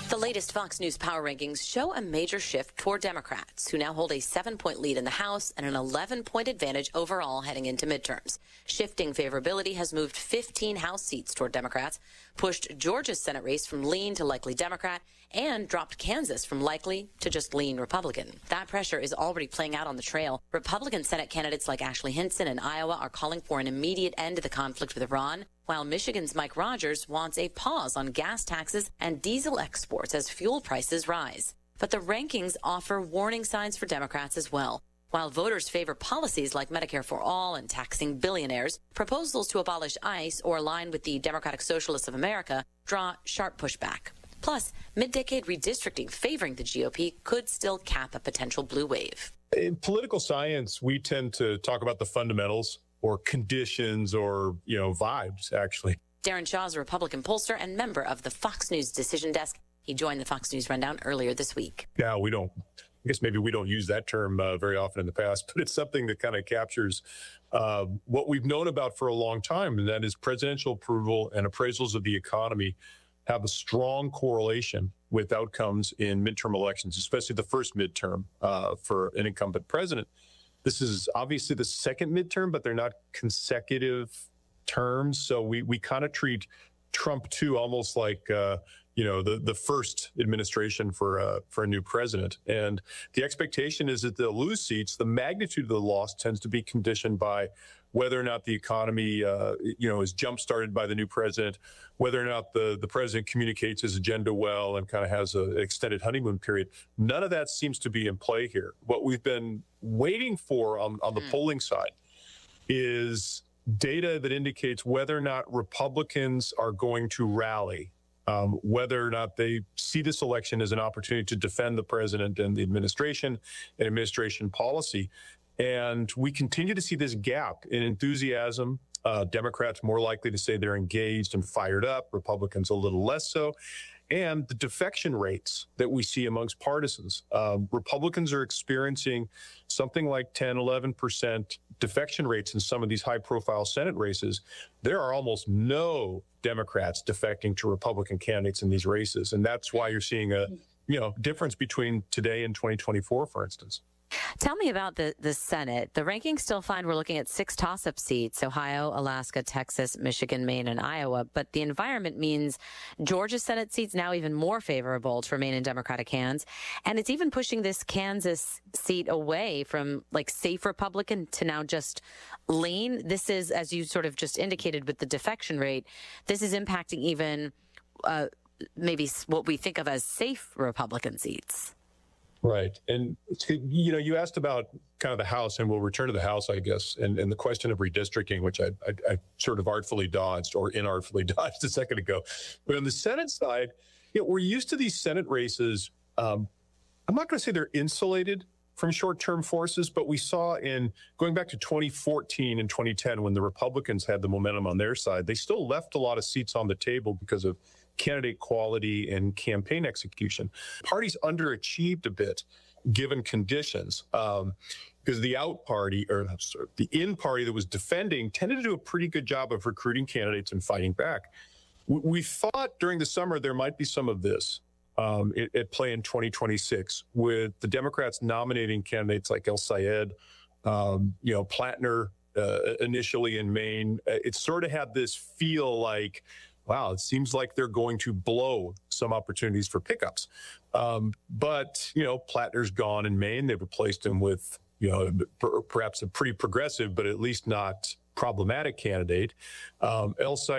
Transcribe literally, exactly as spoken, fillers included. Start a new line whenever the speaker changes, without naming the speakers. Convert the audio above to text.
The latest Fox News Power Rankings show a major shift toward Democrats, who now hold a seven-point lead in the House and an eleven-point advantage overall heading into midterms. Shifting favorability has moved fifteen House seats toward Democrats, pushed Georgia's Senate race from lean to likely Democrat, and dropped Kansas from likely to just lean Republican. That pressure is already playing out on the trail. Republican Senate candidates like Ashley Hinson in Iowa are calling for an immediate end to the conflict with Iran, while Michigan's Mike Rogers wants a pause on gas taxes and diesel exports as fuel prices rise. But the rankings offer warning signs for Democrats as well. While voters favor policies like Medicare for All and taxing billionaires, proposals to abolish ICE or align with the Democratic Socialists of America draw sharp pushback. Plus, mid-decade redistricting favoring the G O P could still cap a potential blue wave.
In political science, we tend to talk about the fundamentals or conditions or, you know, vibes, actually.
Darren Shaw is a Republican pollster and member of the Fox News Decision Desk. He joined the Fox News Rundown earlier this week.
Yeah, we don't, I guess maybe we don't use that term uh, very often in the past, but it's something that kind of captures uh, what we've known about for a long time, and that is presidential approval and appraisals of the economy have a strong correlation with outcomes in midterm elections, especially the first midterm uh, for an incumbent president. This is obviously the second midterm, but they're not consecutive terms. So we, we kind of treat Trump two almost like, uh, you know, the, the first administration for, uh, for a new president. And the expectation is that they'll lose seats. The magnitude of the loss tends to be conditioned by whether or not the economy, uh, you know, is jump-started by the new president, whether or not the, the president communicates his agenda well and kind of has an extended honeymoon period. None of that seems to be in play here. What we've been waiting for on, on the mm. polling side is data that indicates whether or not Republicans are going to rally, um, whether or not they see this election as an opportunity to defend the president and the administration and administration policy. And we continue to see this gap in enthusiasm. Uh, Democrats more likely to say they're engaged and fired up, Republicans a little less so. And the defection rates that we see amongst partisans. Um, Republicans are experiencing something like ten, eleven percent defection rates in some of these high-profile Senate races. There are almost no Democrats defecting to Republican candidates in these races. And that's why you're seeing a, you know, difference between today and twenty twenty-four, for instance.
Tell me about the, the Senate. The rankings still find we're looking at six toss-up seats, Ohio, Alaska, Texas, Michigan, Maine, and Iowa. But the environment means Georgia's Senate seats now even more favorable to remain in Democratic hands. And it's even pushing this Kansas seat away from like safe Republican to now just lean. This is, as you sort of just indicated with the defection rate, this is impacting even uh, maybe what we think of as safe Republican seats.
Right. And, you know, you asked about kind of the House, and we'll return to the House, I guess, and, and the question of redistricting, which I, I, I sort of artfully dodged or inartfully dodged a second ago. But on the Senate side, you know, we're used to these Senate races. Um, I'm not going to say they're insulated from short-term forces, but we saw in going back to twenty fourteen and twenty ten when the Republicans had the momentum on their side, they still left a lot of seats on the table because of candidate quality and campaign execution. Parties underachieved a bit given conditions um, because the out party or sorry, the in party that was defending tended to do a pretty good job of recruiting candidates and fighting back. We, we thought during the summer there might be some of this um, at, at play in twenty twenty-six with the Democrats nominating candidates like El Sayed, um, you know, Plattner uh, initially in Maine. It sort of had this feel like, wow, it seems like they're going to blow some opportunities for pickups. Um, but, you know, Plattner's gone in Maine. They've replaced him with, you know, per- perhaps a pretty progressive, but at least not problematic candidate. Um, El Sayed